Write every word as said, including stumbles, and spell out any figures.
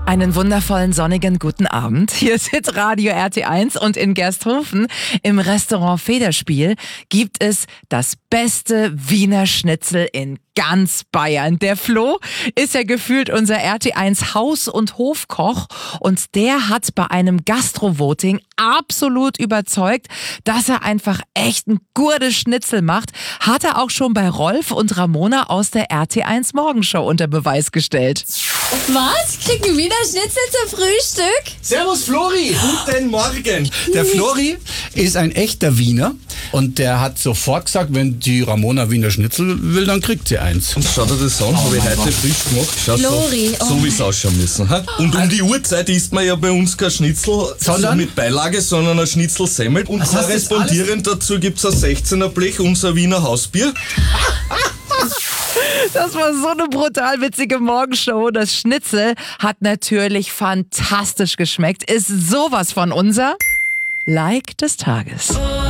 Einen wundervollen sonnigen guten Abend. Hier ist Radio R T eins und in Gersthofen im Restaurant Federspiel gibt es das beste Wiener Schnitzel in ganz Bayern. Der Flo ist ja gefühlt unser R T eins Haus- und Hofkoch und der hat bei einem Gastro-Voting absolut überzeugt, dass er einfach echt ein gutes Schnitzel macht. Hat er auch schon bei Rolf und Ramona aus der R T eins Morgenshow unter Beweis gestellt. Was? Kriegen Wiener Schnitzel zum Frühstück? Servus Flori, guten Morgen. Der Flori ist ein echter Wiener und der hat sofort gesagt, wenn die Ramona Wiener Schnitzel will, dann kriegt sie eins. Und schau dir das an, habe ich heute frisch gemacht. Schaut Flori, so, so wie es ausschauen müssen. Ha? Und um die Uhrzeit isst man ja bei uns kein Schnitzel Sondern? so mit Beilage, sondern ein Schnitzelsemmel. Und Was heißt das korrespondierend dazu gibt es ein sechzehner Blech, unser Wiener Hausbier. Das war so eine brutal witzige Morgenshow. Das Schnitzel hat natürlich fantastisch geschmeckt. Ist sowas von unser Like des Tages.